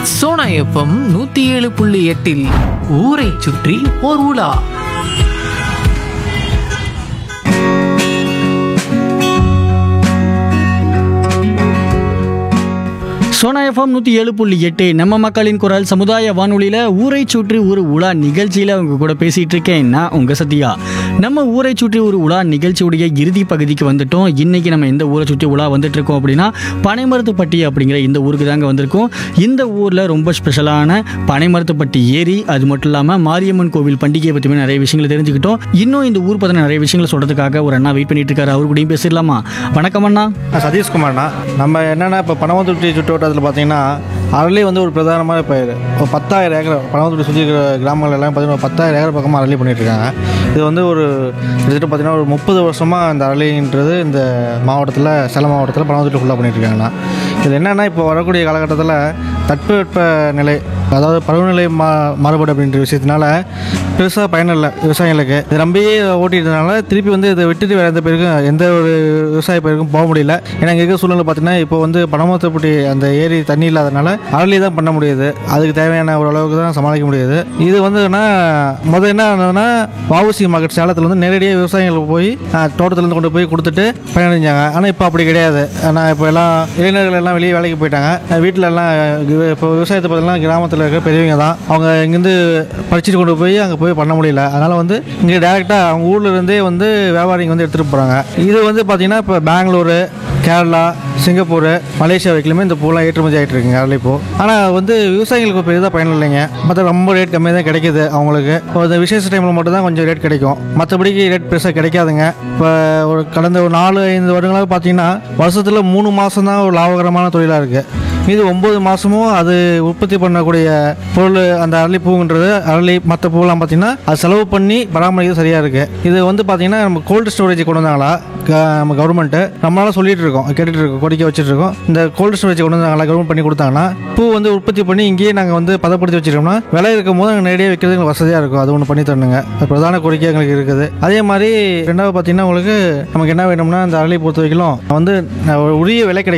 Sona FM 107.8 ஊரை சுற்றி ஓர் உலா. சோனா எஃப்எம் 107.8 நம்ம மக்களின் குரல் சமுதாய வானொலியில் ஊரை சுற்றி ஒரு உலா நிகழ்ச்சியில் அவங்க கூட பேசிகிட்டு இருக்கேன். நான் உங்கள் சத்யா. நம்ம ஊரை சுற்றி ஒரு உலா நிகழ்ச்சியுடைய இறுதி பகுதிக்கு வந்துட்டோம். இன்றைக்கி நம்ம எந்த ஊரை சுற்றி உலா வந்துட்டுருக்கோம் அப்படின்னா பனைமரத்துப்பட்டி அப்படிங்கிற இந்த ஊருக்கு தாங்க வந்திருக்கோம். இந்த ஊரில் ரொம்ப ஸ்பெஷலான பனைமரத்துப்பட்டி ஏரி, அது மட்டும் இல்லாமல் மாரியம்மன் கோவில் பண்டிகையை பற்றியுமே நிறைய விஷயங்களை தெரிஞ்சுக்கிட்டோம். இன்னும் இந்த ஊர் பற்றின நிறைய விஷயங்களை சொல்கிறதுக்காக ஒரு அண்ணா வெயிட் பண்ணிட்டு இருக்காரு. அவரு கூடயும் பேசிடலாமா? வணக்கம் அண்ணா. சதீஷ்குமார்ண்ணா. நம்ம என்னென்னா இப்போ பனமரத்துப்பட்டி சுற்றுவட்டத்தில் பார்த்தீங்கன்னா அரளி வந்து ஒரு பிரதானமான பயிர். ஒரு 10,000 ஏக்கர் பனமரத்துப்பட்டி சுற்றி இருக்கிற கிராமங்கள் எல்லாம் பார்த்தீங்கன்னா 10,000 ஏக்கர் பக்கமாக அரளி பண்ணிகிட்ருக்காங்க. இது வந்து ஒரு கிட்டத்தட்ட பார்த்தீங்கன்னா ஒரு 30 வருஷமாக இந்த அரளின்றது இந்த மாவட்டத்தில், சேலம் மாவட்டத்தில் பனமரத்துப்பட்டி ஃபுல்லாக பண்ணிகிட்ருக்காங்கண்ணா. இது என்னென்னா இப்போ வரக்கூடிய காலகட்டத்தில் தட்பவெட்ப நிலை, அதாவது பருவநிலை மாறுபாடு அப்படின்ற விஷயத்தினால பெருசாக பயன் இல்லை விவசாயிகளுக்கு. இதை நம்பியே ஓட்டிட்டதுனால திருப்பி வந்து இதை விட்டுட்டு வேறு எந்த பேருக்கும், எந்த ஒரு விவசாய பயிருக்கும் போக முடியல. ஏன்னா இங்கே இருக்க சூழ்நிலை பார்த்தீங்கன்னா இப்போ வந்து பனமரத்துப்பட்டி அந்த ஏரி தண்ணி இல்லாதனால அரளி தான் பண்ண முடியுது. அதுக்கு தேவையான ஓரளவுக்கு தான் சமாளிக்க முடியுது. இது வந்து முதல் என்ன ஆனதுன்னா வஉசி மார்க்கெட் சேலத்தில் வந்து நேரடியாக விவசாயிகளுக்கு போய் தோட்டத்துலேருந்து கொண்டு போய் கொடுத்துட்டு பயனடைஞ்சாங்க. ஆனால் இப்போ அப்படி கிடையாது. ஆனால் இப்போ எல்லாம் இளைஞர்கள் எல்லாம் வெளியே வேலைக்கு போயிட்டாங்க. வீட்டில் எல்லாம் இப்போ விவசாயத்தை பார்த்தீங்கன்னா கிராமத்தில் இருக்க பெரியவங்க தான். அவங்க இங்கேருந்து பறிச்சுட்டு கொண்டு போய் அங்கே போய் பண்ண முடியல. அதனால் வந்து இங்கே டேரெக்டாக அவங்க ஊரில் இருந்தே வந்து வியாபாரிங்க வந்து எடுத்துகிட்டு போகிறாங்க. இது வந்து பார்த்திங்கன்னா இப்போ பெங்களூரு, கேரளா, சிங்கப்பூர், மலேசியா வரைக்குமே இந்த பூலாம் ஏற்றுமதி ஆகிட்டு இருக்குங்க அரளி பூ. ஆனால் வந்து விவசாயிகளுக்கு பெரிதாக பயன் இல்லைங்க. மற்ற ரொம்ப ரேட் கம்மியாக தான் கிடைக்கிது அவங்களுக்கு. இப்போ இந்த விசேஷ டைமில் மட்டும் தான் கொஞ்சம் ரேட் கிடைக்கும். மற்றபடிக்கு ரேட் பெருசாக கிடைக்காதுங்க. இப்போ ஒரு கடந்த ஒரு 4-5 வருடங்களாக பார்த்தீங்கன்னா வருஷத்தில் 3 மாதம் தான் ஒரு லாபகரமான தொழிலாக இருக்குது. மீது 9 மாதமும் அது உற்பத்தி பண்ணக்கூடிய பொருள் அந்த அரளிப்பூங்கிறது, அரளி மற்ற பூவெல்லாம் பார்த்திங்கன்னா அது செலவு பண்ணி பராமரிக்கிறது சரியாக இருக்குது. இது வந்து பார்த்திங்கன்னா நம்ம கோல்டு ஸ்டோரேஜ் கொண்டு வந்தாங்களா நம்ம கவர்மெண்ட்டு, நம்மளால சொல்லிட்டு இருக்கோம், கேட்டுட்டு இருக்கோம், கோரிக்கை வச்சுட்டு இருக்கோம். இந்த கோல்டு ஸ்டோரேஜ் கொண்டு வந்தாங்களா கவர்மெண்ட் பண்ணி கொடுத்தாங்கன்னா பூ வந்து உற்பத்தி பண்ணி இங்கேயே நாங்கள் வந்து பதப்படுத்தி வச்சுருக்கோம்னா விலை இருக்கும் போது நாங்கள் நேரடியாக வைக்கிறதுக்கு வசதியாக இருக்கும். அது ஒன்று பண்ணி தரணுங்க. அது பிரதான கோரிக்கை எங்களுக்கு இருக்குது. அதே மாதிரி ரெண்டாவது பார்த்திங்கன்னா உங்களுக்கு நமக்கு என்ன வேணும்னா இந்த அரளி பொறுத்த வரைக்கும் வந்து உரிய விலை கிடைக்கும்.